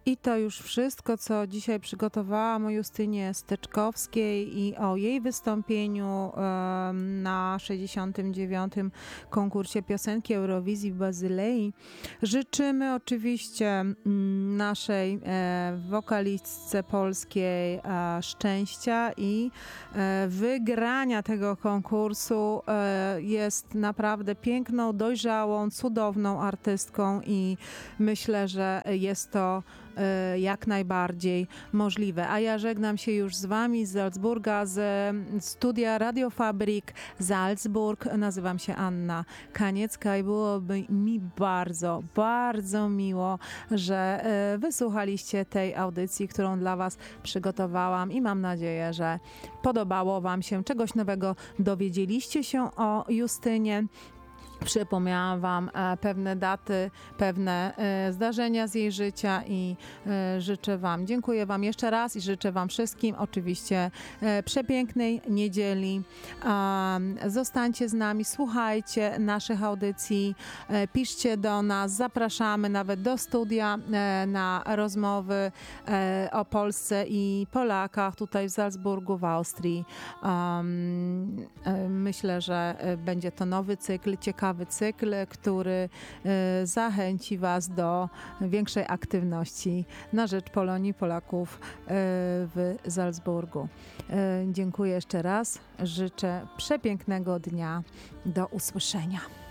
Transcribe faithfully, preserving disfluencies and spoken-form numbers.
I to już wszystko, co dzisiaj przygotowałam o Justynie Steczkowskiej i o jej wystąpieniu na sześćdziesiątym dziewiątym konkursie piosenki Eurowizji w Bazylei. Życzymy oczywiście naszej wokalistce polskiej szczęścia i wygrania tego konkursu. Jest naprawdę piękną, dojrzałą, cudowną artystką i myślę, że jest to jak najbardziej możliwe. A ja żegnam się już z wami z Salzburga, z studia Radio Fabrik Salzburg. Nazywam się Anna Kaniecka i byłoby mi bardzo, bardzo miło, że wysłuchaliście tej audycji, którą dla was przygotowałam i mam nadzieję, że podobało wam się, czegoś nowego dowiedzieliście się o Justynie. Przypomniałam wam pewne daty, pewne zdarzenia z jej życia i życzę wam, dziękuję wam jeszcze raz i życzę wam wszystkim oczywiście przepięknej niedzieli. Zostańcie z nami, słuchajcie naszych audycji, piszcie do nas, zapraszamy nawet do studia na rozmowy o Polsce i Polakach tutaj w Salzburgu, w Austrii. Myślę, że będzie to nowy cykl, ciekawy cykl, który zachęci was do większej aktywności na rzecz Polonii, Polaków w Salzburgu. Dziękuję jeszcze raz. Życzę przepięknego dnia. Do usłyszenia.